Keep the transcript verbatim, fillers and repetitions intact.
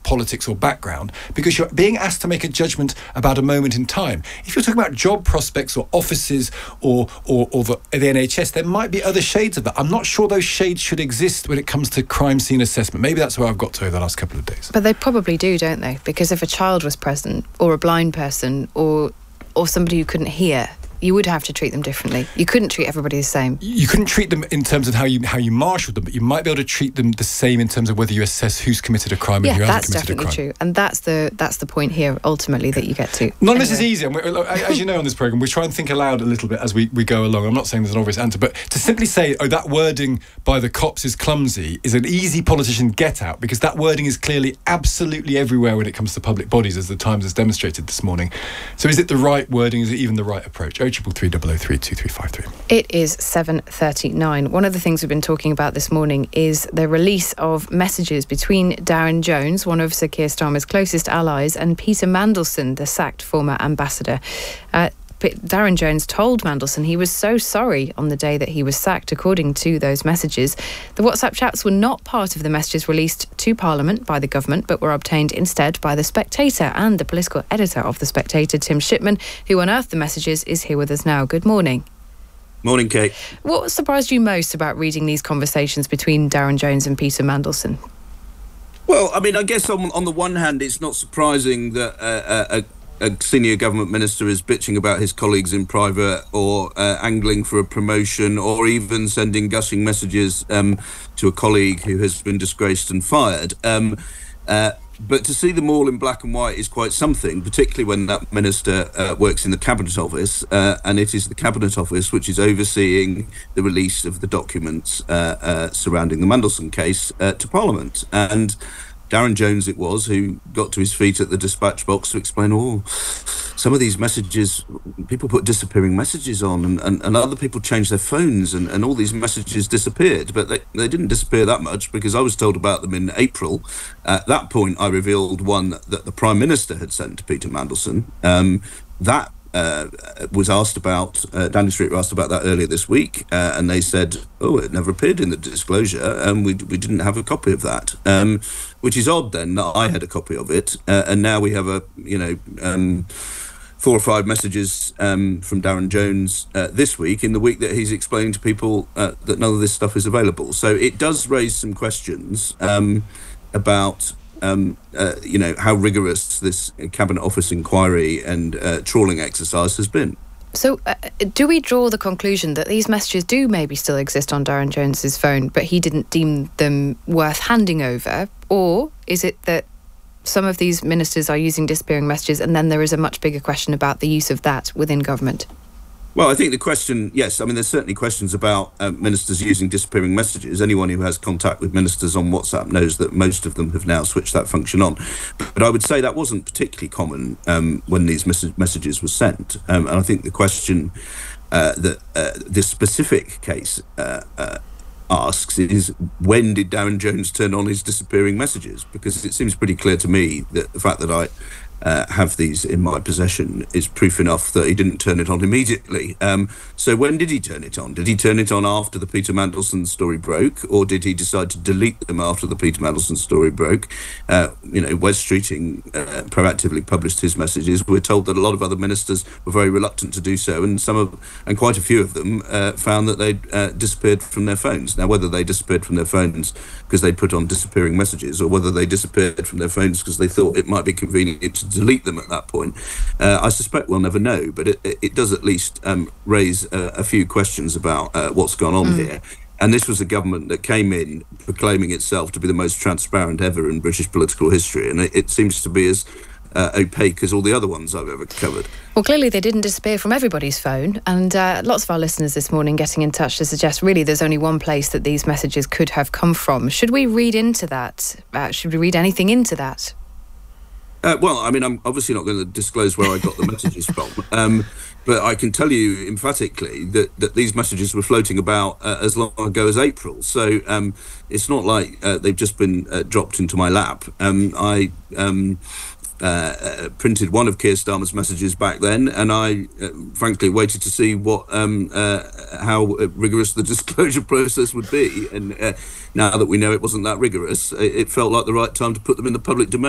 politics or background, because you're being asked to make a judgment about a moment in time. If you're talking about job prospects or offices or or, or the, the N H S, there might be other shades of that. I'm not sure those shades should exist when it comes to crime scene assessment. Maybe that's where I've got to over the last couple of days. But they probably do, don't they? Because if a child was present, or a blind person, or or somebody who couldn't hear, you would have to treat them differently. You couldn't treat everybody the same. You couldn't treat them in terms of how you how you marshal them, but you might be able to treat them the same in terms of whether you assess who's committed a crime yeah, and who hasn't that's committed a crime. definitely true. And that's the that's the point here, ultimately, that you get to. None of this is easy. And we're, as you know on this programme, we try and think aloud a little bit as we, we go along. I'm not saying there's an obvious answer, but to simply say, oh, that wording by the cops is clumsy is an easy politician get-out, because that wording is clearly absolutely everywhere when it comes to public bodies, as the Times has demonstrated this morning. So is it the right wording? Is it even the right approach? oh triple three double oh three two three five three. It is seven thirty-nine. One of the things we've been talking about this morning is the release of messages between Darren Jones, one of Sir Keir Starmer's closest allies, and Peter Mandelson, the sacked former ambassador. Uh, Darren Jones told Mandelson he was so sorry on the day that he was sacked, according to those messages. The WhatsApp chats were not part of the messages released to Parliament by the government, but were obtained instead by The Spectator, and the political editor of The Spectator, Tim Shipman, who unearthed the messages, is here with us now. Good morning. Morning, Kate. What surprised you most about reading these conversations between Darren Jones and Peter Mandelson? Well, I mean, I guess on, on the one hand, it's not surprising that uh, a, a senior government minister is bitching about his colleagues in private, or uh, angling for a promotion, or even sending gushing messages um, to a colleague who has been disgraced and fired. Um, uh, But to see them all in black and white is quite something, particularly when that minister uh, works in the Cabinet Office, uh, and it is the Cabinet Office which is overseeing the release of the documents uh, uh, surrounding the Mandelson case uh, to Parliament. And Darren Jones it was who got to his feet at the dispatch box to explain, oh, some of these messages, people put disappearing messages on, and, and, and other people changed their phones, and, and all these messages disappeared. But they, they didn't disappear that much, because I was told about them in April. At that point, I revealed one that the Prime Minister had sent to Peter Mandelson. Um, that uh, was asked about, uh, Downing Street were asked about that earlier this week, uh, and they said, oh, it never appeared in the disclosure, and we we didn't have a copy of that. Um, which is odd then that I had a copy of it, uh, and now we have a, you know, um, four or five messages um, from Darren Jones uh, this week, in the week that he's explaining to people uh, that none of this stuff is available. So it does raise some questions um, about, um, uh, you know, how rigorous this Cabinet Office inquiry and uh, trawling exercise has been. So uh, do we draw the conclusion that these messages do maybe still exist on Darren Jones's phone, but he didn't deem them worth handing over? Or is it that some of these ministers are using disappearing messages, and then there is a much bigger question about the use of that within government? Well, I think the question, yes, I mean, there's certainly questions about uh, ministers using disappearing messages. Anyone who has contact with ministers on WhatsApp knows that most of them have now switched that function on. But I would say that wasn't particularly common um, when these mes- messages were sent. Um, and I think the question uh, that uh, this specific case uh, uh, asks is, when did Darren Jones turn on his disappearing messages? Because it seems pretty clear to me that the fact that I Uh, have these in my possession is proof enough that he didn't turn it on immediately. Um, so when did he turn it on? Did he turn it on after the Peter Mandelson story broke, or did he decide to delete them after the Peter Mandelson story broke? Uh, you know, Wes Streeting uh, proactively published his messages. We're told that a lot of other ministers were very reluctant to do so, and some of, and quite a few of them uh, found that they'd uh, disappeared from their phones. Now, whether they disappeared from their phones because they put on disappearing messages, or whether they disappeared from their phones because they thought it might be convenient to delete them at that point, uh, I suspect we'll never know, but it, it does at least um, raise a, a few questions about uh, what's gone on mm. here. And this was a government that came in proclaiming itself to be the most transparent ever in British political history, and it, it seems to be as uh, opaque as all the other ones I've ever covered. Well, clearly they didn't disappear from everybody's phone, and uh, lots of our listeners this morning getting in touch to suggest really there's only one place that these messages could have come from. Should we read into that? Uh, should we read anything into that? Uh, well, I mean, I'm obviously not going to disclose where I got the messages from, um, but I can tell you emphatically that, that these messages were floating about uh, as long ago as April. So um, it's not like uh, they've just been uh, dropped into my lap. Um, I um, uh, uh, printed one of Keir Starmer's messages back then, and I, uh, frankly, waited to see what um, uh, how rigorous the disclosure process would be. And uh, now that we know it wasn't that rigorous, it, it felt like the right time to put them in the public domain.